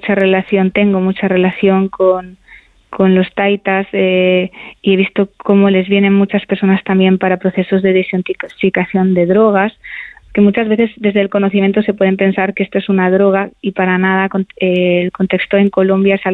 tengo mucha relación con los taitas y he visto cómo les vienen muchas personas también para procesos de desintoxicación de drogas, que muchas veces desde el conocimiento se pueden pensar que esto es una droga y para nada. El contexto en Colombia es